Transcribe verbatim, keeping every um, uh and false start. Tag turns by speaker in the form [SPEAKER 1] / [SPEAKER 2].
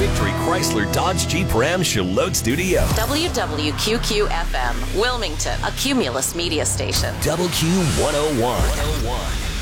[SPEAKER 1] Victory Chrysler Dodge Jeep Ram Charlotte Studio.
[SPEAKER 2] W W Q Q F M, Wilmington, a Cumulus media station.
[SPEAKER 1] W Q one oh one.